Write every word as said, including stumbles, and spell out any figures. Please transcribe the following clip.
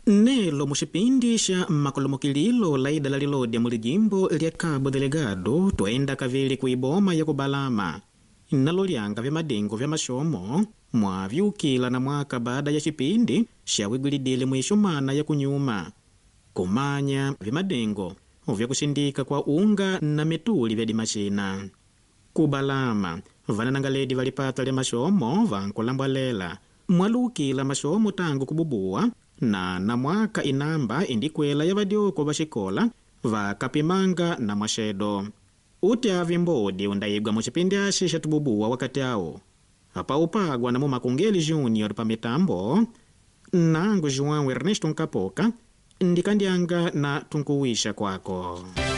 Nelo muxipindi xa makolomokililo la idala lilode muli jimbo lya Cabo Delegado toenda kavili kuiboma ya kubalama nalo lyanga vya madengo vya mashomo mwa vyukila na mwaka baada ya chipindi xa wigulidile mwishumana ya kunyuma kumanya vya madengo vya kusindika kwa unga na metuli vya dimashina kubalama vananangaledi valipata lya mashomo vankulambwalela mwalukila mashomo tangu kububua na na mwaka inamba indikwela ya vadyoko vaxikola va Kapimanga na Mwaxedo. Uti avi mbodi undaigwa muchipindi axi xa tububuwa wakati awo apa upagwa na Mumakungeli Junior pa mitambo nangu João Ernesto Nkapoka ndikandyanga na tunkuwisha kwako.